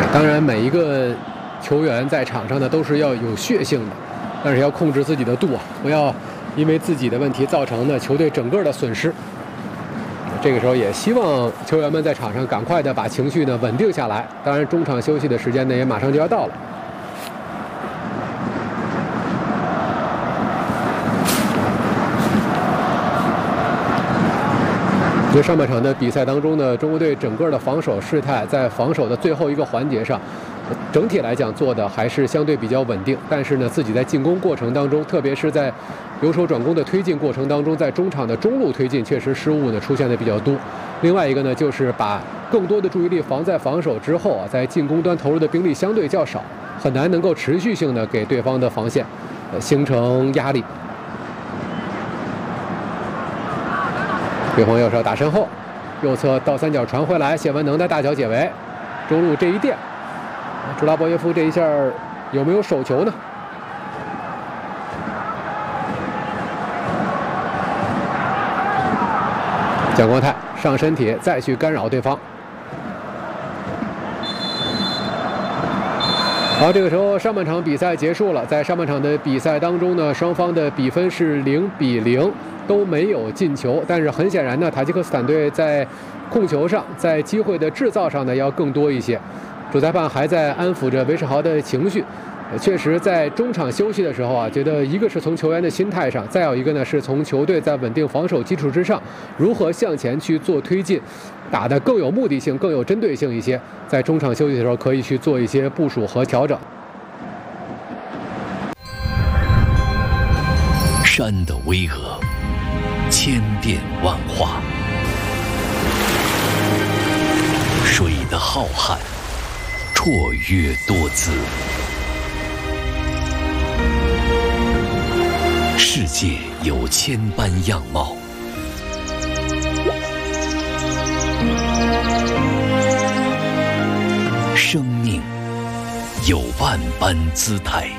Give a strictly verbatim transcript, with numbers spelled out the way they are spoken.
当然，每一个球员在场上呢都是要有血性的，但是要控制自己的度啊，不要因为自己的问题造成呢球队整个的损失。这个时候也希望球员们在场上赶快的把情绪呢稳定下来。当然，中场休息的时间呢也马上就要到了。在上半场的比赛当中呢，中国队整个的防守事态在防守的最后一个环节上，整体来讲做的还是相对比较稳定。但是呢，自己在进攻过程当中，特别是在由守转攻的推进过程当中，在中场的中路推进确实失误呢出现的比较多。另外一个呢，就是把更多的注意力放在防守之后啊，在进攻端投入的兵力相对较少，很难能够持续性的给对方的防线呃形成压力。对方右手打身后，右侧倒三角传回来，谢文能的大脚解围，中路这一垫，朱拉博耶夫这一下有没有手球呢？蒋光太上身体再去干扰对方。好，这个时候上半场比赛结束了，在上半场的比赛当中呢，双方的比分是零比零。都没有进球，但是很显然呢，塔吉克斯坦队在控球上，在机会的制造上呢要更多一些。主裁判还在安抚着韦世豪的情绪。确实，在中场休息的时候啊，觉得一个是从球员的心态上，再有一个呢是从球队在稳定防守基础之上，如何向前去做推进，打得更有目的性、更有针对性一些。在中场休息的时候，可以去做一些部署和调整。 山的巍峨。千变万化，水的浩瀚，绰约多姿。世界有千般样貌，生命有万般姿态。